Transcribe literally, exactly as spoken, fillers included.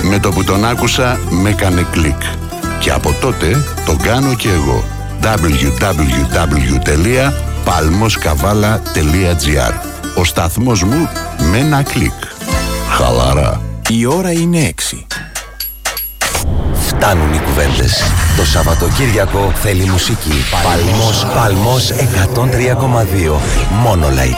Με το που τον άκουσα με έκανε κλικ. Και από τότε τον κάνω και εγώ. ντάμπλιου ντάμπλιου ντάμπλιου τελεία παλμοσκαβάλα τελεία τζι άρ. Ο σταθμός μου με ένα κλικ. Χαλαρά. Η ώρα είναι έξι. Φτάνουν οι κουβέντες. Το Σαββατοκύριακο θέλει μουσική. Παλμός, Παλμός εκατόν τρία κόμμα δύο. Μόνο λαϊκά.